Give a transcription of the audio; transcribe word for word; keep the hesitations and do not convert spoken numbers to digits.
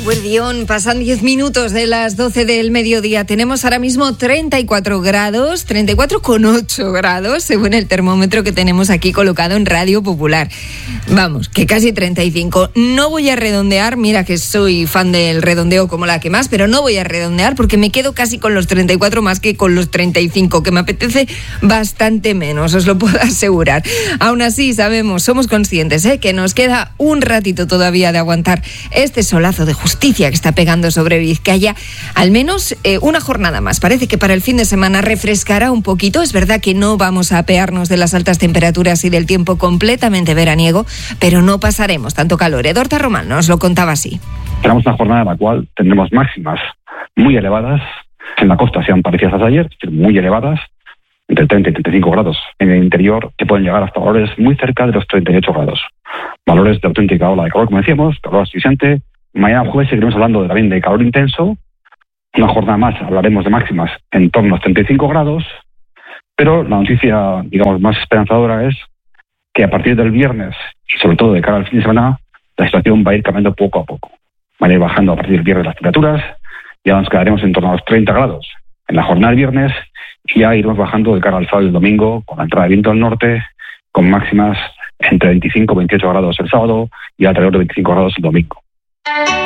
Eguerdión, pasan diez minutos de las doce del mediodía. Tenemos ahora mismo treinta y cuatro grados, treinta y cuatro coma ocho grados, según el termómetro que tenemos aquí colocado en Radio Popular. Vamos, que casi treinta y cinco. No voy a redondear, mira que soy fan del redondeo como la que más, pero no voy a redondear porque me quedo casi con los treinta y cuatro más que con los treinta y cinco, que me apetece bastante menos, os lo puedo asegurar. Aún así, sabemos, somos conscientes, ¿eh? que nos queda un ratito todavía de aguantar este solazo de justicia que está pegando sobre Vizcaya, al menos eh, una jornada más. Parece que para el fin de semana refrescará un poquito. Es verdad que no vamos a apearnos de las altas temperaturas y del tiempo completamente veraniego, pero no pasaremos tanto calor. Edorta Román nos lo contaba así. Tenemos una jornada en la cual tendremos máximas muy elevadas. En la costa sean parecidas a ayer, es decir, muy elevadas, entre treinta y treinta y cinco grados. En el interior que pueden llegar hasta valores muy cerca de los treinta y ocho grados. Valores de auténtica ola de calor, como decíamos, calor asfixiante. Mañana jueves seguiremos hablando de, también de calor intenso. Una jornada más hablaremos de máximas en torno a los treinta y cinco grados. Pero la noticia, digamos, más esperanzadora es que a partir del viernes, y sobre todo de cara al fin de semana, la situación va a ir cambiando poco a poco. Van a ir bajando a partir del viernes las temperaturas. Ya nos quedaremos en torno a los treinta grados en la jornada del viernes y ya iremos bajando de cara al sábado y el domingo con la entrada de viento al norte, con máximas entre veinticinco y veintiocho grados el sábado y alrededor de veinticinco grados el domingo.